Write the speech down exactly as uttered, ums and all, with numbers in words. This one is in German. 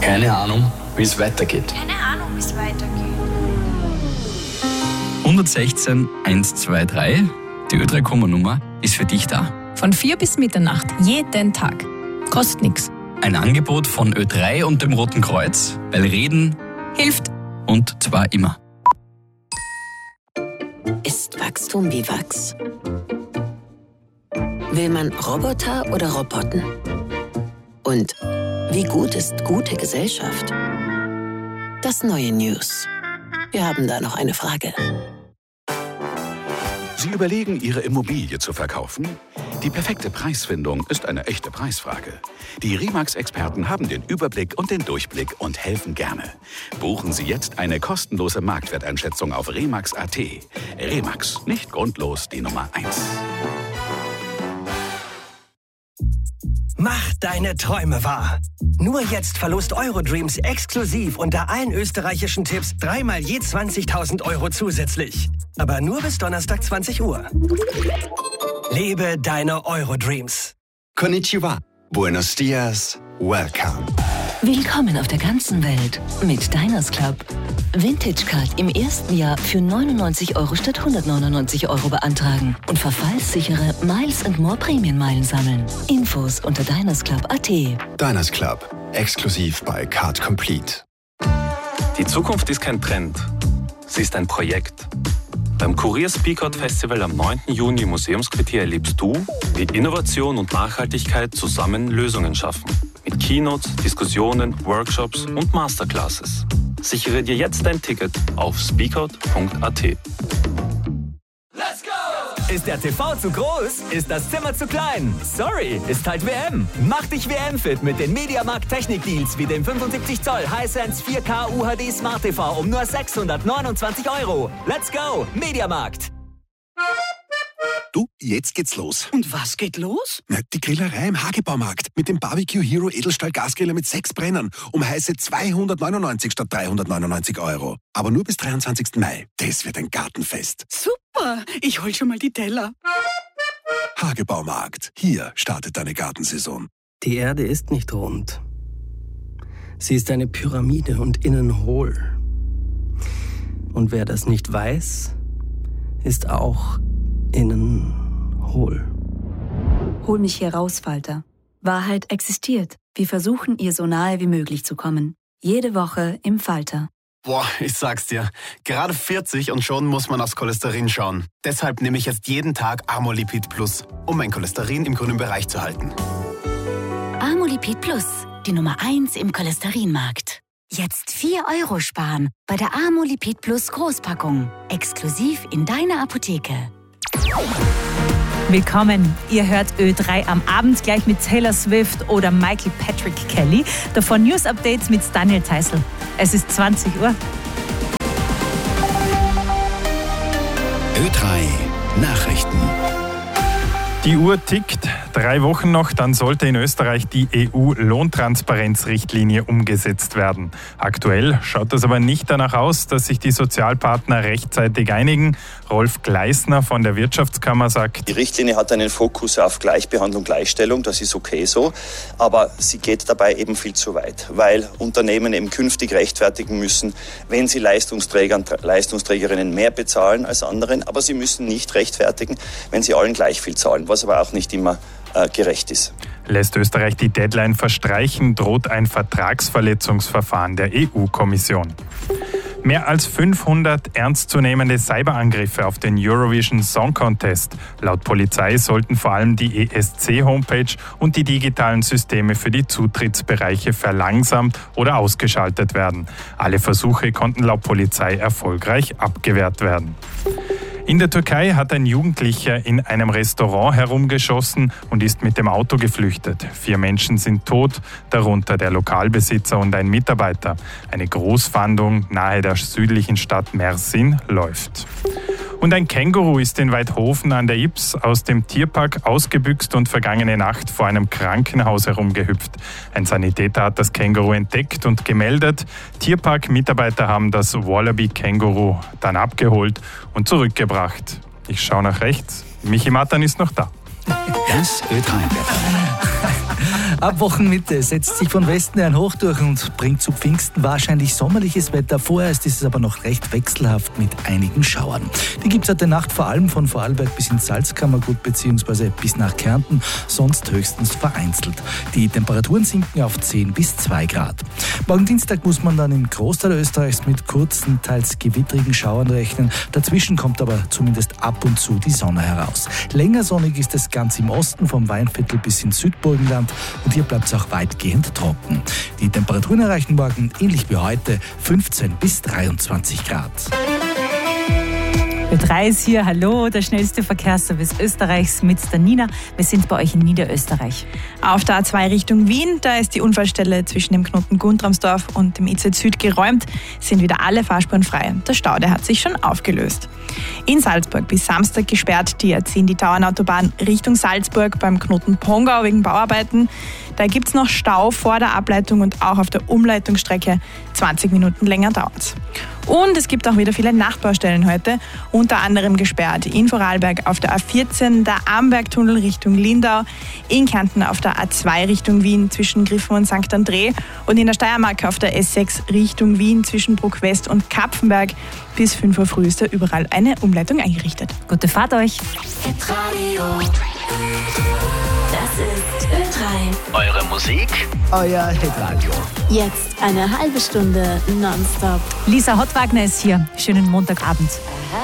Keine Ahnung, wie es weitergeht. Keine Ahnung, wie es weitergeht. hundertsechzehn eins zwei drei, die Ö drei Komma-Nummer, ist für dich da. Von vier bis Mitternacht, jeden Tag. Kostet nichts. Ein Angebot von Ö drei und dem Roten Kreuz, weil Reden Hilft. und zwar immer. Ist Wachstum wie Wachs? Will man Roboter oder Robotten? Und wie gut ist gute Gesellschaft? Das neue News. Wir haben da noch eine Frage. Sie überlegen, Ihre Immobilie zu verkaufen? Die perfekte Preisfindung ist eine echte Preisfrage. Die Remax-Experten haben den Überblick und den Durchblick und helfen gerne. Buchen Sie jetzt eine kostenlose Marktwerteinschätzung auf remax punkt at. Remax, nicht grundlos die Nummer eins. Mach deine Träume wahr. Nur jetzt verlost Eurodreams exklusiv unter allen österreichischen Tipps dreimal je zwanzigtausend Euro zusätzlich. Aber nur bis Donnerstag zwanzig Uhr. Lebe deine Eurodreams. Konnichiwa. Buenos dias. Welcome. Willkommen auf der ganzen Welt mit Diners Club. Vintage Card im ersten Jahr für neunundneunzig Euro statt hundertneunundneunzig Euro beantragen und verfallssichere Miles and More Prämienmeilen sammeln. Infos unter diners club punkt at. Diners Club. Exklusiv bei Card Complete. Die Zukunft ist kein Trend. Sie ist ein Projekt. Beim Kurier Speakout Festival am neunten Juni im Museumsquartier erlebst du, wie Innovation und Nachhaltigkeit zusammen Lösungen schaffen. Mit Keynotes, Diskussionen, Workshops und Masterclasses. Sichere dir jetzt dein Ticket auf speakout punkt at. Ist der T V zu groß? Ist das Zimmer zu klein? Sorry, ist halt W M. Mach dich W M-fit mit den Mediamarkt Technik-Deals wie dem fünfundsiebzig Zoll Hisense vier K U H D Smart T V um nur sechshundertneunundzwanzig Euro. Let's go, Mediamarkt! Du, jetzt geht's los. Und was geht los? Na, die Grillerei im Hagebaumarkt mit dem Barbecue Hero Edelstahl Gasgriller mit sechs Brennern um heiße zweihundertneunundneunzig statt dreihundertneunundneunzig Euro. Aber nur bis dreiundzwanzigsten Mai. Das wird ein Gartenfest. Super, ich hol schon mal die Teller. Hagebaumarkt. Hier startet deine Gartensaison. Die Erde ist nicht rund. Sie ist eine Pyramide und innen hohl. Und wer das nicht weiß, ist auch innen hohl. Hol mich hier raus, Falter. Wahrheit existiert. Wir versuchen, ihr so nahe wie möglich zu kommen. Jede Woche im Falter. Boah, ich sag's dir. Gerade vierzig und schon muss man aufs Cholesterin schauen. Deshalb nehme ich jetzt jeden Tag Amolipid Plus, um mein Cholesterin im grünen Bereich zu halten. Amolipid Plus, die Nummer eins im Cholesterinmarkt. Jetzt vier Euro sparen bei der Amolipid Plus Großpackung. Exklusiv in deiner Apotheke. Willkommen, ihr hört Ö drei am Abend gleich mit Taylor Swift oder Michael Patrick Kelly. Davon News-Updates mit Daniel Zeisel. Es ist zwanzig Uhr. Ö drei Nachrichten. Die Uhr tickt. Drei Wochen noch, dann sollte in Österreich die E U-Lohntransparenzrichtlinie umgesetzt werden. Aktuell schaut es aber nicht danach aus, dass sich die Sozialpartner rechtzeitig einigen. Rolf Gleisner von der Wirtschaftskammer sagt: Die Richtlinie hat einen Fokus auf Gleichbehandlung, Gleichstellung, das ist okay so. Aber sie geht dabei eben viel zu weit, weil Unternehmen eben künftig rechtfertigen müssen, wenn sie Leistungsträgern, Leistungsträgerinnen mehr bezahlen als anderen. Aber sie müssen nicht rechtfertigen, wenn sie allen gleich viel zahlen, was aber auch nicht immer äh, gerecht ist. Lässt Österreich die Deadline verstreichen, droht ein Vertragsverletzungsverfahren der E U-Kommission. Mehr als fünfhundert ernstzunehmende Cyberangriffe auf den Eurovision Song Contest. Laut Polizei sollten vor allem die E S C-Homepage und die digitalen Systeme für die Zutrittsbereiche verlangsamt oder ausgeschaltet werden. Alle Versuche konnten laut Polizei erfolgreich abgewehrt werden. In der Türkei hat ein Jugendlicher in einem Restaurant herumgeschossen und ist mit dem Auto geflüchtet. Vier Menschen sind tot, darunter der Lokalbesitzer und ein Mitarbeiter. Eine Großfahndung nahe der südlichen Stadt Mersin läuft. Und ein Känguru ist in Weidhofen an der Ybbs aus dem Tierpark ausgebüxt und vergangene Nacht vor einem Krankenhaus herumgehüpft. Ein Sanitäter hat das Känguru entdeckt und gemeldet. Tierpark-Mitarbeiter haben das Wallaby-Känguru dann abgeholt und zurückgebracht. Ich schaue nach rechts. Michi Matan ist noch da. Das Ö drei Wetter. Ab Wochenmitte setzt sich von Westen ein Hoch durch und bringt zu Pfingsten wahrscheinlich sommerliches Wetter. Vorerst ist es aber noch recht wechselhaft mit einigen Schauern. Die gibt es heute Nacht vor allem von Vorarlberg bis ins Salzkammergut bzw. bis nach Kärnten, sonst höchstens vereinzelt. Die Temperaturen sinken auf zehn bis zwei Grad. Morgen Dienstag muss man dann im Großteil Österreichs mit kurzen, teils gewittrigen Schauern rechnen. Dazwischen kommt aber zumindest ab und zu die Sonne heraus. Länger sonnig ist es ganz im Osten, vom Weinviertel bis ins Südburgenland, und hier bleibt es auch weitgehend trocken. Die Temperaturen erreichen morgen, ähnlich wie heute, fünfzehn bis dreiundzwanzig Grad. Ö drei ist hier, hallo, der schnellste Verkehrsservice Österreichs mit der Nina. Wir sind bei euch in Niederösterreich. Auf der A zwei Richtung Wien, da ist die Unfallstelle zwischen dem Knoten Guntramsdorf und dem I Z Süd geräumt, sind wieder alle Fahrspuren frei. Der Stau, der hat sich schon aufgelöst. In Salzburg bis Samstag gesperrt, die R zehn die Tauernautobahn Richtung Salzburg beim Knoten Pongau wegen Bauarbeiten. Da gibt es noch Stau vor der Ableitung und auch auf der Umleitungsstrecke. zwanzig Minuten länger dauert's. Und es gibt auch wieder viele Nachtbaustellen heute, unter anderem gesperrt in Vorarlberg auf der A vierzehn, der Ambergtunnel Richtung Lindau, in Kärnten auf der A zwei Richtung Wien zwischen Griffen und Sankt André und in der Steiermark auf der S sechs Richtung Wien zwischen Bruck West und Kapfenberg. Bis fünf Uhr früh ist da überall eine Umleitung eingerichtet. Gute Fahrt euch! Das ist Ö drei. Eure Musik, euer Hitradio. Jetzt eine halbe Stunde nonstop. Lisa Hottwagner ist hier. Schönen Montagabend. Aha.